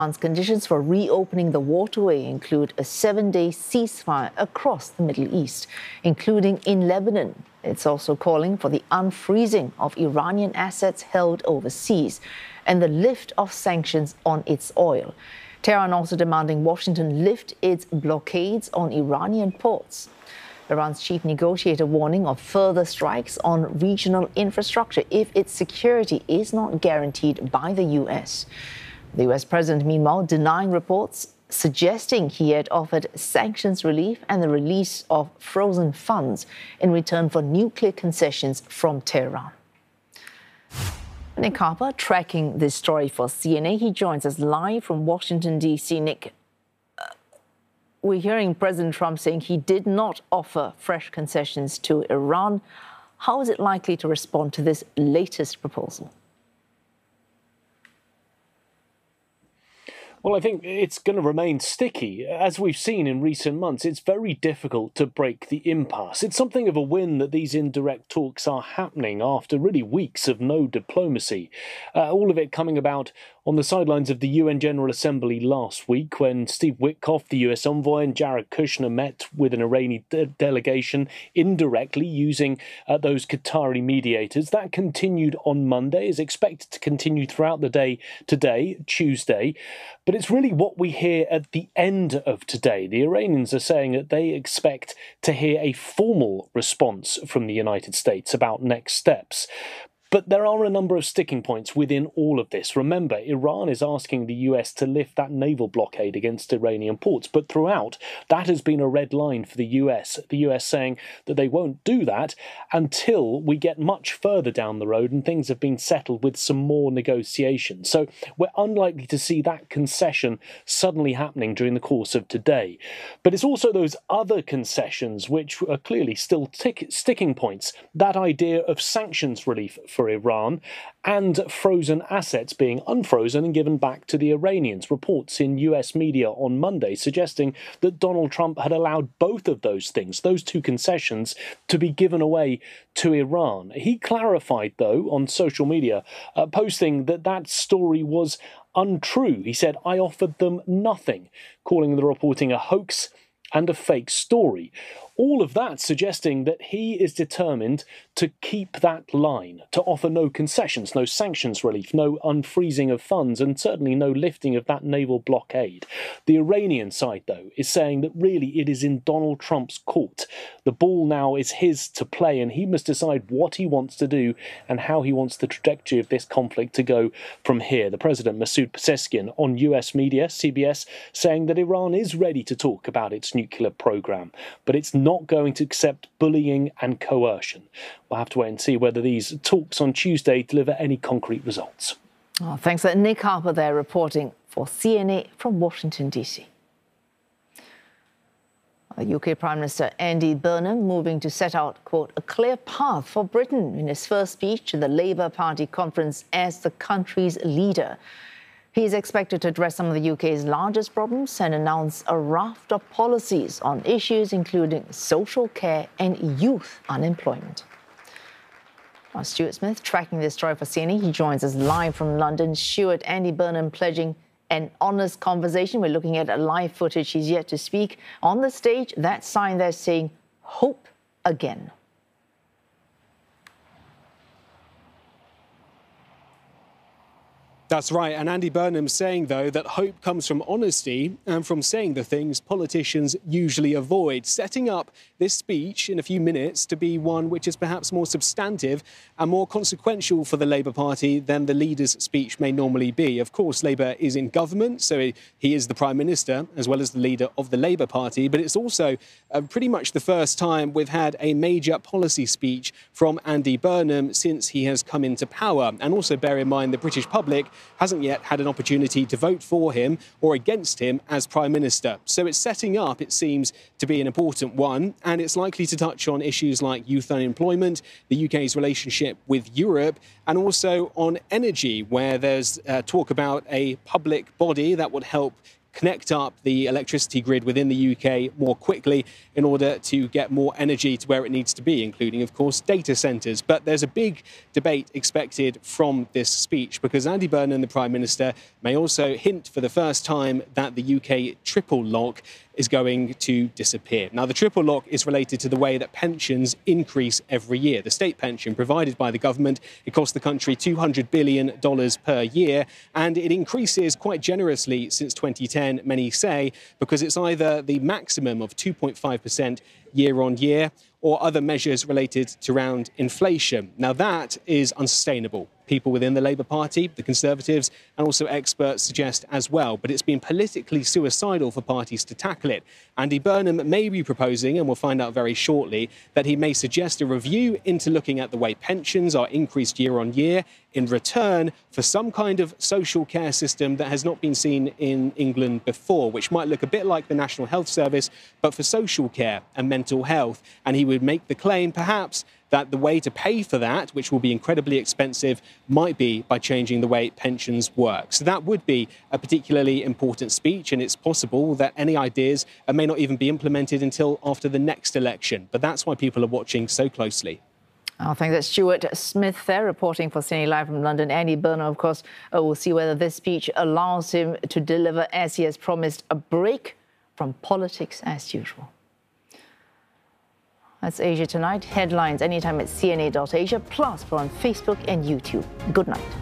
Conditions for reopening the waterway include a 7-day ceasefire across the Middle East, including in Lebanon. It's also calling for the unfreezing of Iranian assets held overseas and the lift of sanctions on its oil. Tehran also demanding Washington lift its blockades on Iranian ports. Iran's chief negotiator warning of further strikes on regional infrastructure if its security is not guaranteed by the U.S. The U.S. president, meanwhile, denying reports suggesting he had offered sanctions relief and the release of frozen funds in return for nuclear concessions from Tehran. Nick Harper tracking this story for CNA. He joins us live from Washington, D.C. Nick, we're hearing President Trump saying he did not offer fresh concessions to Iran. How is it likely to respond to this latest proposal? Well, I think it's going to remain sticky. As we've seen in recent months, it's very difficult to break the impasse. It's something of a win that these indirect talks are happening after really weeks of no diplomacy. All of it coming about on the sidelines of the UN General Assembly last week when Steve Witkoff, the US envoy, and Jared Kushner met with an Iranian delegation indirectly using those Qatari mediators. That continued on Monday, is expected to continue throughout the day today, Tuesday. But it's really what we hear at the end of today. The Iranians are saying that they expect to hear a formal response from the United States about next steps. But there are a number of sticking points within all of this. Remember, Iran is asking the US to lift that naval blockade against Iranian ports. But throughout, that has been a red line for the US. The US saying that they won't do that until we get much further down the road and things have been settled with some more negotiations. So we're unlikely to see that concession suddenly happening during the course of today. But it's also those other concessions which are clearly still sticking points. That idea of sanctions relief for Iran and frozen assets being unfrozen and given back to the Iranians. Reports in US media on Monday suggesting that Donald Trump had allowed both of those things, those two concessions, to be given away to Iran. He clarified, though, on social media, posting that that story was untrue. He said, "I offered them nothing," calling the reporting a hoax and a fake story. All of that suggesting that he is determined to keep that line, to offer no concessions, no sanctions relief, no unfreezing of funds, and certainly no lifting of that naval blockade. The Iranian side, though, is saying that really it is in Donald Trump's court. The ball now is his to play, and he must decide what he wants to do and how he wants the trajectory of this conflict to go from here. The president, Masoud Pezeshkian, on US media, CBS, saying that Iran is ready to talk about its nuclear program, but it's not going to accept bullying and coercion. We'll have to wait and see whether these talks on Tuesday deliver any concrete results. Oh, thanks. Nick Harper there reporting for CNA from Washington, D.C. UK Prime Minister Andy Burnham moving to set out, quote, a clear path for Britain in his first speech to the Labour Party conference as the country's leader. He is expected to address some of the UK's largest problems and announce a raft of policies on issues including social care and youth unemployment. Now, Stuart Smith tracking this story for CNN. He joins us live from London. Stuart, Andy Burnham pledging an honest conversation. We're looking at a live footage. He's yet to speak. On the stage, that sign there saying, hope again. That's right. And Andy Burnham saying, though, that hope comes from honesty and from saying the things politicians usually avoid, setting up this speech in a few minutes to be one which is perhaps more substantive and more consequential for the Labour Party than the leader's speech may normally be. Of course, Labour is in government, so he is the Prime Minister as well as the leader of the Labour Party. But it's also pretty much the first time we've had a major policy speech from Andy Burnham since he has come into power. And also bear in mind the British public hasn't yet had an opportunity to vote for him or against him as Prime Minister. So it's setting up, it seems, to be an important one, and it's likely to touch on issues like youth unemployment, the UK's relationship with Europe, and also on energy, where there's talk about a public body that would help connect up the electricity grid within the UK more quickly in order to get more energy to where it needs to be, including, of course, data centres. But there's a big debate expected from this speech because Andy Burnham, the Prime Minister, may also hint for the first time that the UK triple lock is going to disappear. Now, the triple lock is related to the way that pensions increase every year. The state pension provided by the government, it costs the country $200 billion per year, and it increases quite generously since 2010, many say, because it's either the maximum of 2.5% year on year or other measures related to around inflation. Now, that is unsustainable. People within the Labour Party, the Conservatives, and also experts suggest as well. But it's been politically suicidal for parties to tackle it. Andy Burnham may be proposing, and we'll find out very shortly, that he may suggest a review into looking at the way pensions are increased year on year in return for some kind of social care system that has not been seen in England before, which might look a bit like the National Health Service, but for social care and mental health. And he would make the claim, perhaps, that the way to pay for that, which will be incredibly expensive, might be by changing the way pensions work. So that would be a particularly important speech, and it's possible that any ideas may not even be implemented until after the next election. But that's why people are watching so closely. I think that's Stuart Smith there reporting for CNA Live from London. Andy Burnham, of course, will see whether this speech allows him to deliver, as he has promised, a break from politics as usual. That's Asia Tonight. Headlines anytime at cna.asia. Plus, we're on Facebook and YouTube. Good night.